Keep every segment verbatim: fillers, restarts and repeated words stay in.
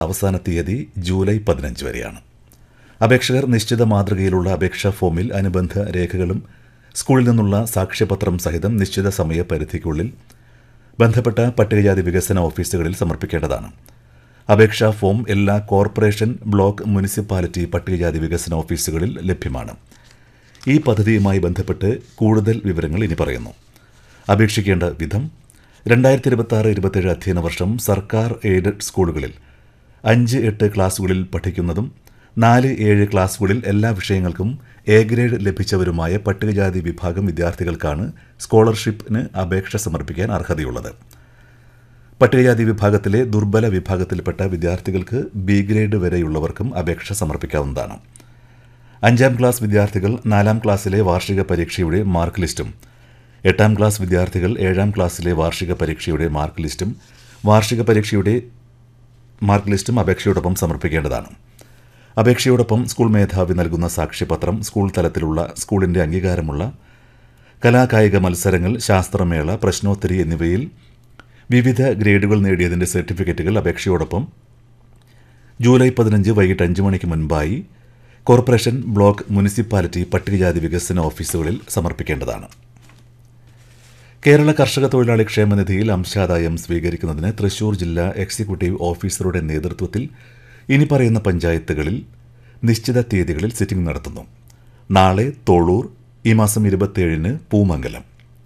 അവസാന തീയതി ജൂലൈ പതിനഞ്ച് വരെയാണ്. അപേക്ഷകർ നിശ്ചിത മാതൃകയിലുള്ള അപേക്ഷാ ഫോമിൽ അനുബന്ധ രേഖകളും സ്കൂളിൽ നിന്നുള്ള സാക്ഷ്യപത്രം സഹിതം നിശ്ചിത സമയപരിധിക്കുള്ളിൽ ബന്ധപ്പെട്ട പട്ടികജാതി വികസന ഓഫീസുകളിൽ സമർപ്പിക്കേണ്ടതാണ്. അപേക്ഷാ ഫോം എല്ലാ കോർപ്പറേഷൻ, ബ്ലോക്ക്, മുനിസിപ്പാലിറ്റി പട്ടികജാതി വികസന ഓഫീസുകളിൽ ലഭ്യമാണ്. ഈ പദ്ധതിയുമായി ബന്ധപ്പെട്ട് കൂടുതൽ വിവരങ്ങൾ ഇനി പറയുന്നു. അപേക്ഷിക്കേണ്ട വിധം: രണ്ടായിരത്തി ഇരുപത്തി ആറ് ഇരുപത്തേഴ് അധ്യയന വർഷം സർക്കാർ എയ്ഡഡ് സ്കൂളുകളിൽ അഞ്ച് എട്ട് ക്ലാസുകളിൽ പഠിക്കുന്നതും നാല് ഏഴ് ക്ലാസുകളിൽ എല്ലാ വിഷയങ്ങൾക്കും എ ഗ്രേഡ് ലഭിച്ചവരുമായ പട്ടികജാതി വിഭാഗം വിദ്യാർത്ഥികൾക്കാണ് സ്കോളർഷിപ്പിന് അപേക്ഷ സമർപ്പിക്കാൻ അർഹതയുള്ളത്. പട്ടികജാതി വിഭാഗത്തിലെ ദുർബല വിഭാഗത്തിൽപ്പെട്ട വിദ്യാർത്ഥികൾക്ക് ബി ഗ്രേഡ് വരെയുള്ളവർക്കും അപേക്ഷ സമർപ്പിക്കാവുന്നതാണ്. അഞ്ചാം ക്ലാസ് വിദ്യാർത്ഥികൾ നാലാം ക്ലാസ്സിലെ വാർഷിക പരീക്ഷയുടെ മാർക്ക് ലിസ്റ്റും, എട്ടാം ക്ലാസ് വിദ്യാർത്ഥികൾ ഏഴാം ക്ലാസ്സിലെ വാർഷിക പരീക്ഷയുടെ മാർക്ക് ലിസ്റ്റും വാർഷിക പരീക്ഷയുടെ മാർക്ക് ലിസ്റ്റും അപേക്ഷയോടൊപ്പം സമർപ്പിക്കേണ്ടതാണ്. അപേക്ഷയോടൊപ്പം സ്കൂൾ മേധാവി നൽകുന്ന സാക്ഷ്യപത്രം, സ്കൂൾ തലത്തിലുള്ള സ്കൂളിൻ്റെ അംഗീകാരമുള്ള കലാകായിക മത്സരങ്ങൾ, ശാസ്ത്രമേള, പ്രശ്നോത്തരി എന്നിവയിൽ വിവിധ ഗ്രേഡുകൾ നേടിയതിൻ്റെ സർട്ടിഫിക്കറ്റുകൾ അപേക്ഷയോടൊപ്പം ജൂലൈ പതിനഞ്ച് വൈകിട്ട് അഞ്ച് മണിക്ക് മുൻപായി കോർപ്പറേഷൻ, ബ്ലോക്ക്, മുനിസിപ്പാലിറ്റി പട്ടികജാതി വികസന ഓഫീസുകളിൽ സമർപ്പിക്കേണ്ടതാണ്. കേരള കർഷക തൊഴിലാളി ക്ഷേമനിധിയിൽ അംശാദായം സ്വീകരിക്കുന്നതിന് തൃശൂർ ജില്ലാ എക്സിക്യൂട്ടീവ് ഓഫീസറുടെ നേതൃത്വത്തിൽ ഇനി പറയുന്ന പഞ്ചായത്തുകളിൽ നിശ്ചിത തീയതികളിൽ സിറ്റിംഗ് നടത്തുന്നു. നാളെ തോളൂർ, ഈ മാസം ഇരുപത്തിയേഴിന് പൂമംഗലം.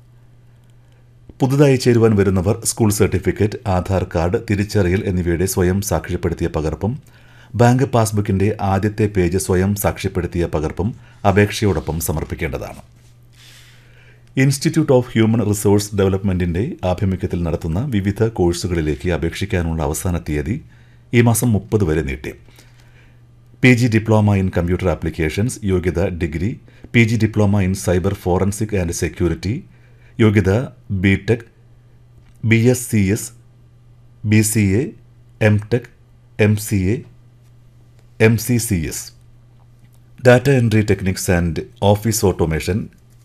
പുതുതായി ചേരുവാൻ വരുന്നവർ സ്കൂൾ സർട്ടിഫിക്കറ്റ്, ആധാർ കാർഡ്, തിരിച്ചറിയൽ എന്നിവയുടെ സ്വയം സാക്ഷ്യപ്പെടുത്തിയ പകർപ്പും ബാങ്ക് പാസ്ബുക്കിന്റെ ആദ്യത്തെ പേജ് സ്വയം സാക്ഷ്യപ്പെടുത്തിയ പകർപ്പും അപേക്ഷയോടൊപ്പം സമർപ്പിക്കേണ്ടതാണ്. ഇൻസ്റ്റിറ്റ്യൂട്ട് ഓഫ് ഹ്യൂമൻ റിസോഴ്സ് ഡെവലപ്മെന്റിന്റെ ആഭിമുഖ്യത്തിൽ നടത്തുന്ന വിവിധ കോഴ്സുകളിലേക്ക് അപേക്ഷിക്കാനുള്ള അവസാന തീയതി ഈ മാസം മുപ്പത് വരെ നീട്ടി. P G diploma in computer applications യോഗ്യത degree, P G diploma in cyber forensic and security യോഗ്യത B tech, B S C S, B C A, M tech, M C A, M C C S, data entry techniques and office automation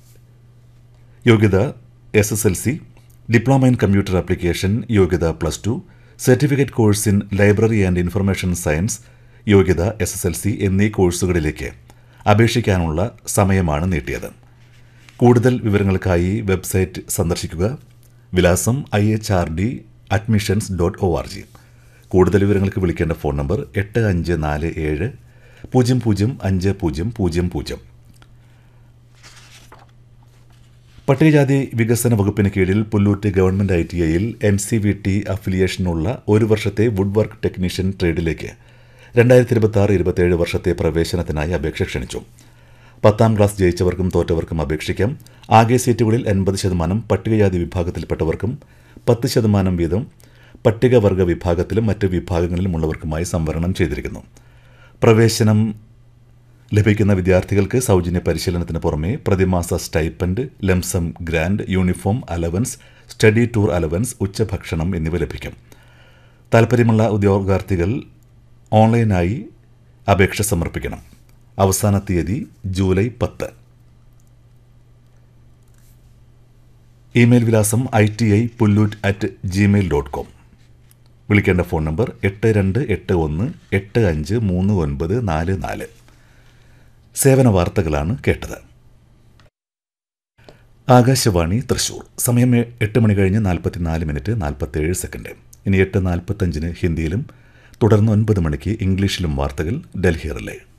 യോഗ്യത S S L C, diploma in computer application യോഗ്യത plus two, certificate course in library and information science യോഗ്യത S S L C എന്നീ കോഴ്സുകളിലേക്ക് അപേക്ഷിക്കാനുള്ള സമയമാണ് നീട്ടിയത്. കൂടുതൽ വിവരങ്ങൾക്കായി വെബ്സൈറ്റ് സന്ദർശിക്കുക. വിലാസം I H R D admissions dot O R G. കൂടുതൽ വിവരങ്ങൾക്ക് വിളിക്കേണ്ട ഫോൺ നമ്പർ എട്ട് അഞ്ച് നാല് ഏഴ് പൂജ്യം പൂജ്യം അഞ്ച് പൂജ്യം പൂജ്യം പൂജ്യം. പട്ടികജാതി വികസന വകുപ്പിന് കീഴിൽ പുല്ലൂറ്റ് ഗവൺമെന്റ് ഐ ടി ഐയിൽ എൻ സി വി ടി അഫിലിയേഷനുള്ള ഒരു വർഷത്തെ വുഡ് വർക്ക് ടെക്നീഷ്യൻ ട്രേഡിലേക്ക് രണ്ടായിരത്തി ഇരുപത്തി ആറ് ഇരുപത്തിയേഴ് വർഷത്തെ പ്രവേശനത്തിനായി അപേക്ഷ ക്ഷണിച്ചു. പത്താം ക്ലാസ് ജയിച്ചവർക്കും തോറ്റവർക്കും അപേക്ഷിക്കാം. ആകെ സീറ്റുകളിൽ എൺപത് ശതമാനം പട്ടികജാതി വിഭാഗത്തിൽപ്പെട്ടവർക്കും പത്ത് ശതമാനം വീതം പട്ടികവർഗ വിഭാഗത്തിലും മറ്റ് വിഭാഗങ്ങളിലുമുള്ളവർക്കുമായി സംവരണം ചെയ്തിരിക്കുന്നു. പ്രവേശനം ലഭിക്കുന്ന വിദ്യാർത്ഥികൾക്ക് സൗജന്യ പരിശീലനത്തിന് പുറമെ പ്രതിമാസ stipend, lump sum grand, uniform allowance, study tour allowance, ഉച്ചഭക്ഷണം എന്നിവ ലഭിക്കും. താൽപ്പര്യമുള്ള ഉദ്യോഗാർത്ഥികൾ ഓൺലൈനായി അപേക്ഷ സമർപ്പിക്കണം. അവസാന തീയതി ജൂലൈ പത്ത്. ഇമെയിൽ വിലാസം I T I Pullut at Gmail dot com. വിളിക്കേണ്ട ഫോൺ നമ്പർ എട്ട് രണ്ട് എട്ട് ഒന്ന് എട്ട് അഞ്ച് മൂന്ന് ഒൻപത് നാല് നാല്. സേവന വാർത്തകളാണ് കേട്ടത്. ആകാശവാണി തൃശൂർ. സമയം എട്ട് മണി കഴിഞ്ഞ് നാൽപ്പത്തിനാല് മിനിറ്റ് നാൽപ്പത്തേഴ് സെക്കൻഡ്. ഇനി എട്ട് നാൽപ്പത്തഞ്ചിന് ഹിന്ദിയിലും തുടർന്ന് ഒൻപത് മണിക്ക് ഇംഗ്ലീഷിലും വാർത്തകൾ ഡൽഹി റിലേ.